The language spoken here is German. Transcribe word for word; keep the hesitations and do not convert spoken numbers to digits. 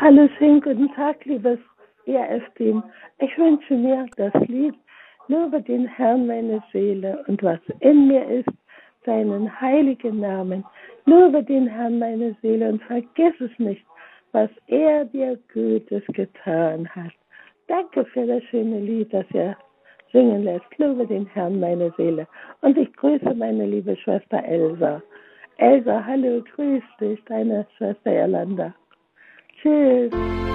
Hallo, schönen guten Tag, liebes E R F-Team. Ich wünsche mir das Lied Lobe den Herrn meine Seele und was in mir ist, seinen heiligen Namen. Lobe den Herrn meine Seele und vergiss es nicht, was er dir Gutes getan hat. Danke für das schöne Lied, das er singen lässt. Lobe den Herrn meine Seele. Und ich grüße meine liebe Schwester Elsa. Elsa, hallo, grüß dich, deine Schwester Erlanda. Tschüss.